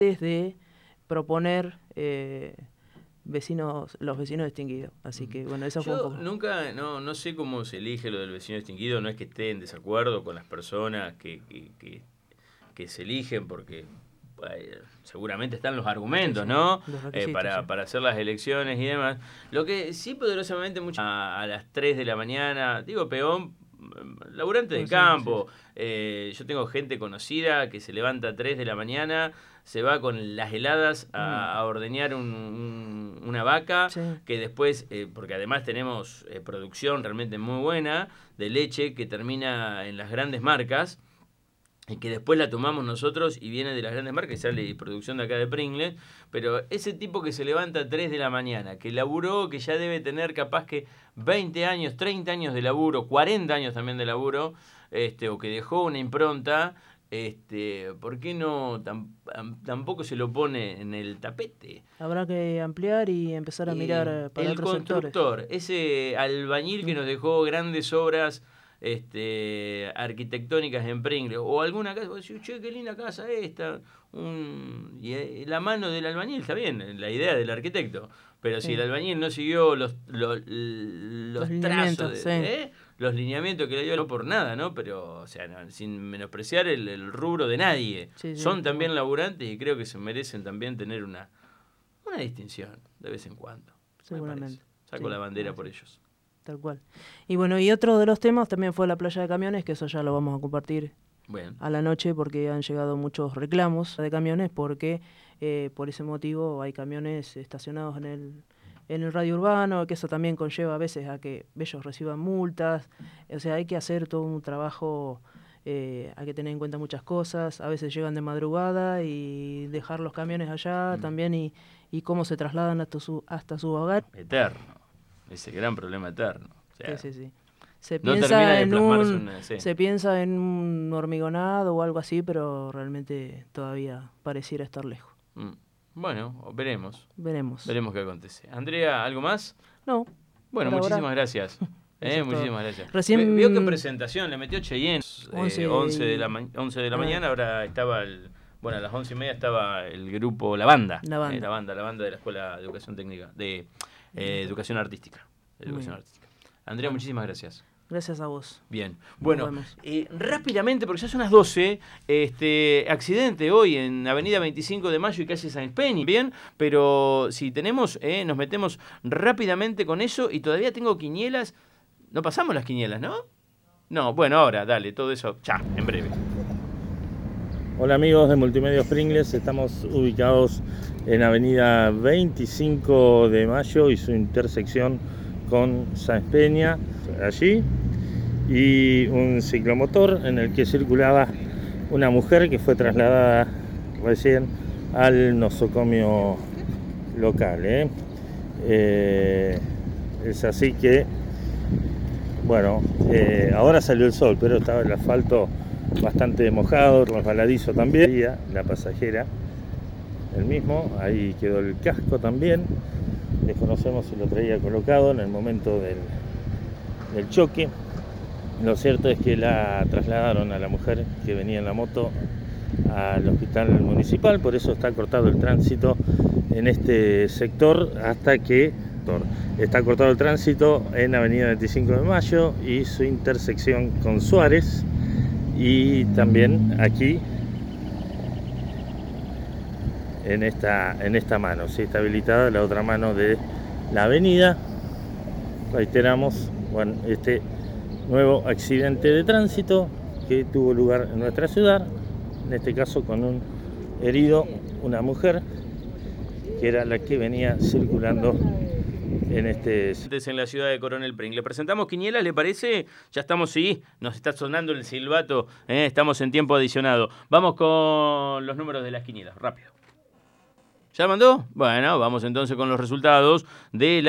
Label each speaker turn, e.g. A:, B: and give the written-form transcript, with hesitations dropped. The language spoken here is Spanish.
A: de proponer los vecinos distinguidos. Así que, bueno, eso fue un poco.
B: Nunca, no sé cómo se elige lo del vecino distinguido, no es que esté en desacuerdo con las personas que se eligen, porque seguramente están los argumentos, ¿no? Para hacer las elecciones y demás. Lo que sí poderosamente a las 3 de la mañana, digo peón, laburante de campo. Yo tengo gente conocida que se levanta a 3 de la mañana, se va con las heladas a ordeñar una vaca, que después, porque además tenemos producción realmente muy buena de leche que termina en las grandes marcas, y que después la tomamos nosotros y viene de las grandes marcas y sale producción de acá de Pringles. Pero ese tipo que se levanta a 3 de la mañana, que laburó, que ya debe tener capaz que 20 años, 30 años de laburo, 40 años también de laburo, o que dejó una impronta, ¿por qué no tampoco se lo pone en el tapete?
A: Habrá que ampliar y empezar a mirar para
B: el
A: otros
B: constructor,
A: sectores.
B: ese albañil que nos dejó grandes obras arquitectónicas en Pringles, o alguna casa, vos decís, che, qué linda casa esta, y la mano del albañil está bien, la idea del arquitecto, pero si el albañil no siguió los trazos, los lineamientos que le dio, no por nada, ¿no? Pero, o sea, sin menospreciar el rubro de nadie, son también laburantes y creo que se merecen también tener una distinción de vez en cuando.
A: Seguramente.
B: Saco la bandera por ellos.
A: Tal cual. Y bueno, y otro de los temas también fue la playa de camiones, que eso ya lo vamos a compartir a la noche, porque han llegado muchos reclamos de camiones, porque por ese motivo hay camiones estacionados en el radio urbano, que eso también conlleva a veces a que ellos reciban multas. O sea, hay que hacer todo un trabajo, hay que tener en cuenta muchas cosas. A veces llegan de madrugada y dejar los camiones allá también, y cómo se trasladan hasta su hogar.
B: Eterno. Ese gran problema eterno. O sea,
A: sí. Se
B: piensa
A: en un hormigonado o algo así, pero realmente todavía pareciera estar lejos.
B: Bueno, veremos.
A: Veremos
B: qué acontece. Andrea, ¿algo más?
A: No.
B: Bueno, muchísimas gracias. Muchísimas gracias.
A: Recién
B: veo qué presentación, le metió Cheyenne. 11 de la mañana, ahora estaba a las 11:30 estaba el grupo, la banda de la Escuela de Educación Técnica, de Educación Artística. Andrea, muchísimas gracias.
A: Gracias a vos.
B: Bien. Bueno, rápidamente, porque ya son las 12, accidente hoy en Avenida 25 de Mayo y calle Sáenz Peña. Bien, pero si tenemos, nos metemos rápidamente con eso y todavía tengo quinielas. No pasamos las quinielas, ¿no? No, bueno, ahora, dale, todo eso, ya, en breve.
C: Hola amigos de Multimedios Pringles, estamos ubicados en Avenida 25 de Mayo y su intersección con Sáenz Peña, allí, y un ciclomotor en el que circulaba una mujer que fue trasladada recién al nosocomio local. Es así que, bueno, ahora salió el sol, pero estaba el asfalto bastante mojado, resbaladizo también. La pasajera, el mismo, ahí quedó el casco también. Desconocemos si lo traía colocado en el momento del choque. Lo cierto es que la trasladaron a la mujer que venía en la moto al hospital municipal, por eso está cortado el tránsito en este sector hasta que está cortado el tránsito en Avenida 25 de Mayo y su intersección con Suárez, y también aquí en esta mano, sí, está habilitada la otra mano de la avenida. Reiteramos, bueno, este nuevo accidente de tránsito que tuvo lugar en nuestra ciudad, en este caso con un herido, una mujer que era la que venía circulando en
B: la ciudad de Coronel Pringles. Le presentamos quinielas, ¿le parece? Ya estamos, sí, nos está sonando el silbato, estamos en tiempo adicionado. Vamos con los números de las quinielas, rápido. ¿Ya mandó? Bueno, vamos entonces con los resultados de la